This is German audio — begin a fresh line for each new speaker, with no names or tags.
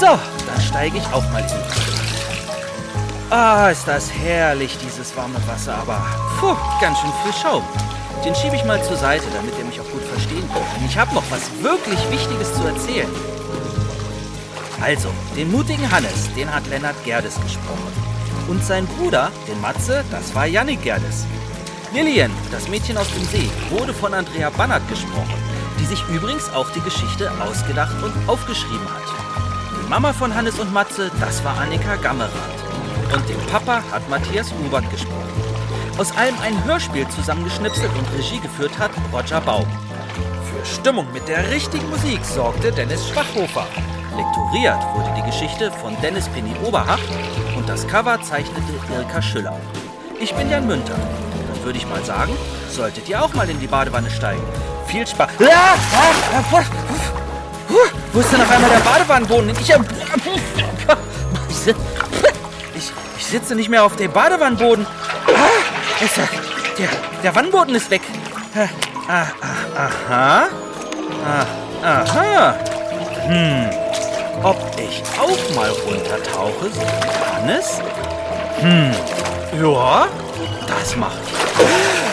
So, dann steige ich auch mal in die Badewanne. Ah, ist das herrlich, dieses warme Wasser, aber ganz schön viel Schaum. Den schiebe ich mal zur Seite, damit ihr mich auch gut verstehen könnt. Denn ich habe noch was wirklich Wichtiges zu erzählen. Also, den mutigen Hannes, den hat Lennart Gerdes gesprochen. Und sein Bruder, den Matze, das war Jannik Gerdes. Lillian, das Mädchen aus dem See, wurde von Andrea Bannert gesprochen, die sich übrigens auch die Geschichte ausgedacht und aufgeschrieben hat. Die Mama von Hannes und Matze, das war Annika Gammerath. Und den Papa hat Matthias Hubert gesprochen. Aus allem ein Hörspiel zusammengeschnipselt und Regie geführt hat Roger Baum. Für Stimmung mit der richtigen Musik sorgte Dennis Schwachhofer. Lektoriert wurde die Geschichte von Dennis Penny Oberhacht und das Cover zeichnete Irka Schüller. Ich bin Jan Münter. Dann würde ich mal sagen, solltet ihr auch mal in die Badewanne steigen. Viel Spaß. Wo ist denn auf einmal der Badewannenboden? Ich sitze nicht mehr auf dem Badewannenboden. Der Wannenboden ist weg. Aha. Ob ich auch mal runtertauche, so wie Hannes? Ja, das mache ich.